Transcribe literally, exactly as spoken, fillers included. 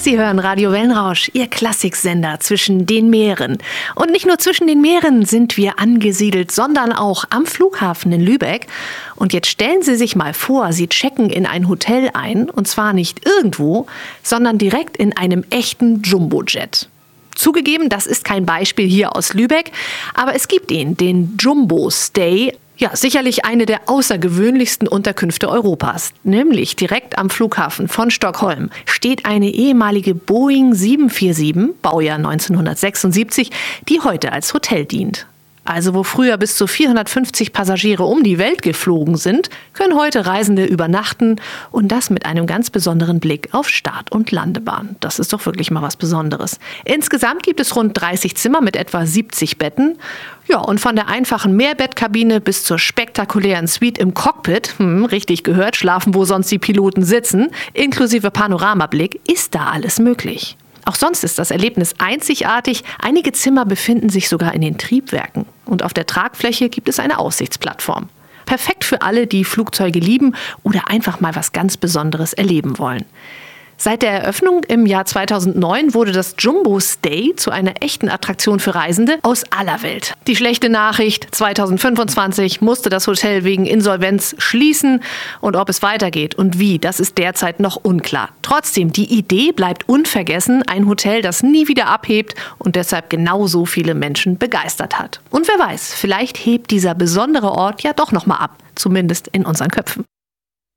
Sie hören Radio Wellenrausch, Ihr Klassiksender zwischen den Meeren. Und nicht nur zwischen den Meeren sind wir angesiedelt, sondern auch am Flughafen in Lübeck. Und jetzt stellen Sie sich mal vor, Sie checken in ein Hotel ein, und zwar nicht irgendwo, sondern direkt in einem echten Jumbojet. Zugegeben, das ist kein Beispiel hier aus Lübeck, aber es gibt ihn, den Jumbo Stay. Ja, sicherlich eine der außergewöhnlichsten Unterkünfte Europas. Nämlich direkt am Flughafen von Stockholm steht eine ehemalige Boeing sieben vier sieben, Baujahr neunzehnhundertsechsundsiebzig, die heute als Hotel dient. Also wo früher bis zu vierhundertfünfzig Passagiere um die Welt geflogen sind, können heute Reisende übernachten und das mit einem ganz besonderen Blick auf Start- und Landebahn. Das ist doch wirklich mal was Besonderes. Insgesamt gibt es rund dreißig Zimmer mit etwa siebzig Betten. Ja, und von der einfachen Mehrbettkabine bis zur spektakulären Suite im Cockpit, hm, richtig gehört, schlafen wo sonst die Piloten sitzen, inklusive Panoramablick, ist da alles möglich. Auch sonst ist das Erlebnis einzigartig. Einige Zimmer befinden sich sogar in den Triebwerken. Und auf der Tragfläche gibt es eine Aussichtsplattform. Perfekt für alle, die Flugzeuge lieben oder einfach mal was ganz Besonderes erleben wollen. Seit der Eröffnung im Jahr zweitausendneun wurde das Jumbo Stay zu einer echten Attraktion für Reisende aus aller Welt. Die schlechte Nachricht, zweitausendfünfundzwanzig musste das Hotel wegen Insolvenz schließen. Und ob es weitergeht und wie, das ist derzeit noch unklar. Trotzdem, die Idee bleibt unvergessen, ein Hotel, das nie wieder abhebt und deshalb genauso viele Menschen begeistert hat. Und wer weiß, vielleicht hebt dieser besondere Ort ja doch noch mal ab, zumindest in unseren Köpfen.